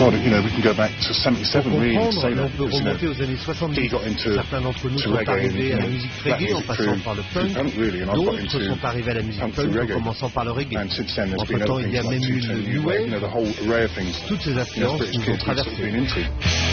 God, you know, we can go back to 77 really and say that. On peut remonter aux années 70. Certains d'entre nous sont arrivés à la musique reggae en passant par le punk. D'autres sont arrivés à la musique punk en commençant par le reggae. Entre-temps, il y a même eu le new wave. Toutes ces influences nous ont traversés.